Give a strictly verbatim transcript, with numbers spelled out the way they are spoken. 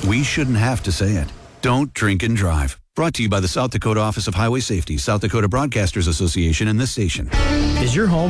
We shouldn't have to say it. Don't drink and drive. Brought to you by the South Dakota Office of Highway Safety, South Dakota Broadcasters Association, and this station. Is your home